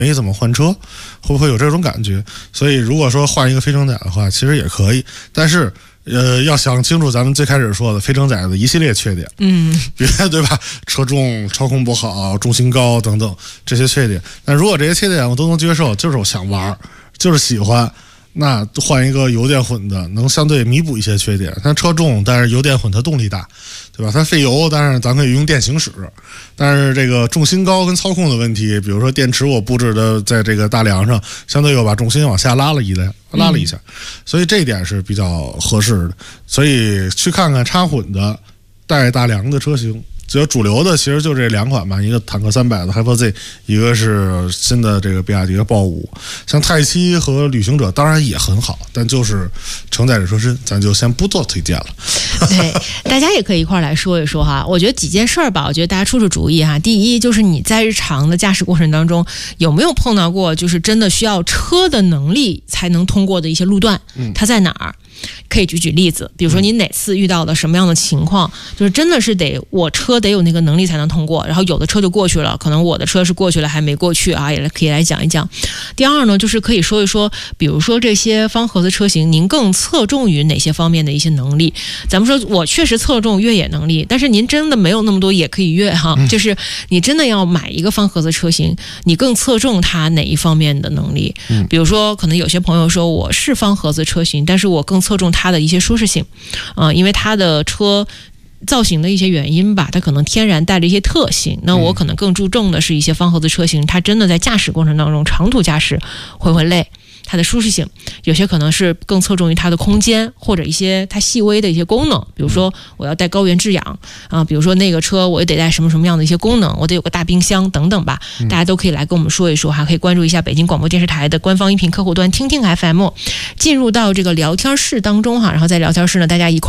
没怎么换车，会不会有这种感觉？所以如果说换一个非承载的话，其实也可以，但是要想清楚咱们最开始说的非承载的一系列缺点，别对吧？车重、操控不好、重心高等等这些缺点。那如果这些缺点我都能接受，就是我想玩，就是喜欢，那换一个油电混的，能相对弥补一些缺点。它车重，但是油电混它动力大，对吧？它费油，但是咱可以用电行驶。但是这个重心高跟操控的问题，比如说电池我布置的在这个大梁上，相对又把重心往下拉了一下，所以这一点是比较合适的。所以去看看插混的带大梁的车型。只有主流的其实就这两款吧，一个坦克300的 Hyper-Z， 一个是新的这个比亚迪的豹5。像泰七和旅行者当然也很好，但就是承载着车身，咱就先不做推荐了。 对，大家也可以一块来说一说哈。我觉得几件事儿吧，我觉得大家出主意哈。第一就是你在日常的驾驶过程当中有没有碰到过，就是真的需要车的能力才能通过的一些路段，它在哪儿？可以举例子，比如说你哪次遇到了什么样的情况，就是真的是我车得有那个能力才能通过，然后有的车就过去了，可能我的车是过去了还没过去啊，也可以来讲一讲。第二呢，就是可以说一说，比如说这些方盒子车型，您更侧重于哪些方面的一些能力？咱们说我确实侧重越野能力，但是您真的没有那么多也可以越哈，就是你真的要买一个方盒子车型，你更侧重它哪一方面的能力？比如说可能有些朋友说我是方盒子车型，但是我更侧重它的一些舒适性，因为它的车造型的一些原因吧，它可能天然带着一些特性。那我可能更注重的是一些方盒子车型，它真的在驾驶过程当中，长途驾驶会累。它的舒适性，有些可能是更侧重于它的空间，或者一些它细微的一些功能，比如说我要带高原制氧啊，比如说那个车我也得带什么样的一些功能，我得有个大冰箱等等吧。大家都可以来跟我们说一说哈，可以关注一下北京广播电视台的官方音频客户端听听 FM， 进入到这个聊天室当中哈，然后在聊天室呢，大家一块